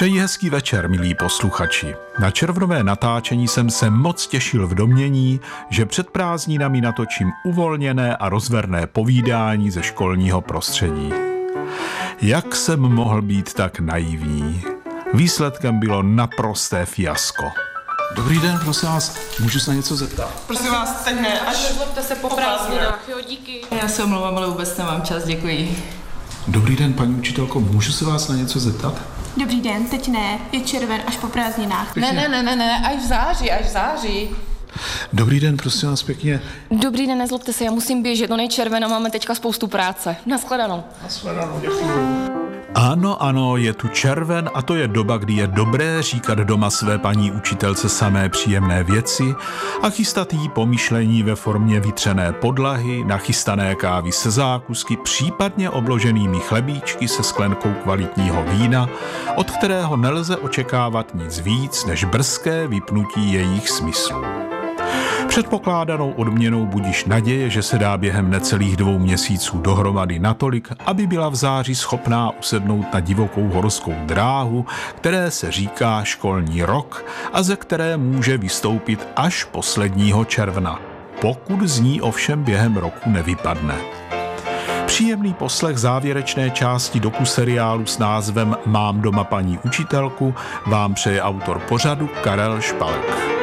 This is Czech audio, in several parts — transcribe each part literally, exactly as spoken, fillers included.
Přeji hezký večer, milí posluchači. Na červnové natáčení jsem se moc těšil v domnění, že před prázdninami natočím uvolněné a rozverné povídání ze školního prostředí. Jak jsem mohl být tak naivní? Výsledkem bylo naprosté fiasko. Dobrý den, prosím vás, můžu se na něco zeptat? Prosím vás, teď ne, až nezlobte se po prázdninách, jo, díky. Já se omlouvám, ale vůbec nemám čas, děkuji. Dobrý den, paní učitelko, můžu se vás na něco zeptat? Dobrý den, teď ne, je červen až po prázdninách. Ne, ne, ne, ne, ne, až v září, až v září. Dobrý den, prosím vás pěkně. Dobrý den, nezlobte se, já musím běžet, on je červen a máme teďka spoustu práce. Nashledanou. Nashledanou, děkuji. Ano, ano, je tu červen a to je doba, kdy je dobré říkat doma své paní učitelce samé příjemné věci a chystat jí pomyšlení ve formě vytřené podlahy, nachystané kávy se zákusky, případně obloženými chlebíčky se sklenkou kvalitního vína, od kterého nelze očekávat nic víc než brzké vypnutí jejich smyslů. Předpokládanou odměnou budíš naděje, že se dá během necelých dvou měsíců dohromady natolik, aby byla v září schopná usednout na divokou horskou dráhu, které se říká školní rok a ze které může vystoupit až posledního června, pokud z ní ovšem během roku nevypadne. Příjemný poslech závěrečné části dokuseriálu s názvem Mám doma paní učitelku vám přeje autor pořadu Karel Špalek.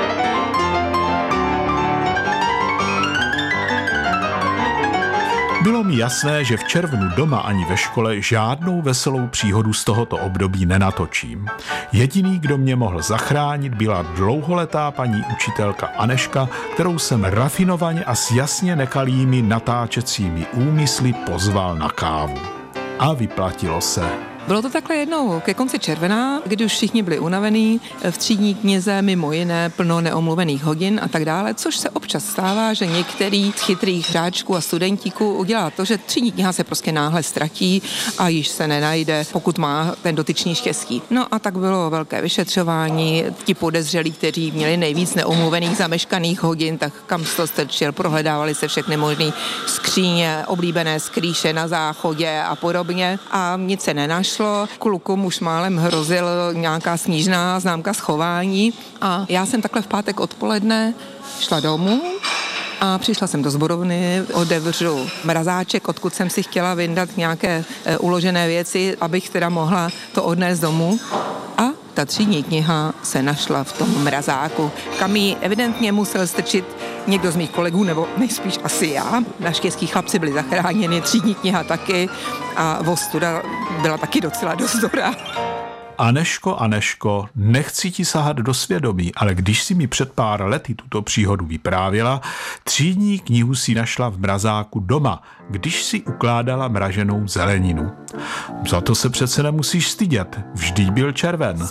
Bylo mi jasné, že v červnu doma ani ve škole žádnou veselou příhodu z tohoto období nenatočím. Jediný, kdo mě mohl zachránit, byla dlouholetá paní učitelka Aneška, kterou jsem rafinovaně a s jasně nekalými natáčecími úmysly pozval na kávu. A vyplatilo se. Bylo to takhle jednou ke konci června, kdy už všichni byli unavení, v třídní knize mimo jiné plno neomluvených hodin a tak dále, což se občas stává, že některý z chytrých hráčků a studentíků udělá to, že třídní kniha se prostě náhle ztratí a již se nenajde, pokud má ten dotyčný štěstí. No a tak bylo velké vyšetřování, ti podezřelí, kteří měli nejvíc neomluvených zameškaných hodin, tak kam to strčil, prohledávali se všechny možné skříně, oblíbené skrýše na záchodě a podobně a nic se nenašlo. Klukům už málem hrozil nějaká snížná známka schování a já jsem takhle v pátek odpoledne šla domů a přišla jsem do sborovny, otevřu mrazáček, odkud jsem si chtěla vyndat nějaké e, uložené věci, abych teda mohla to odnést domů. A ta třídní kniha se našla v tom mrazáku, kam ji evidentně musel strčit někdo z mých kolegů, nebo nejspíš asi já. Naštěstí chlapci byli zachráněni, třídní kniha taky a ostuda byla taky docela dost dobrá. Aneško, Aneško, nechci ti sahat do svědomí, ale když si mi před pár lety tuto příhodu vyprávěla, třídní knihu si našla v mrazáku doma, když si ukládala mraženou zeleninu. Za to se přece nemusíš stydět, vždy byl červen.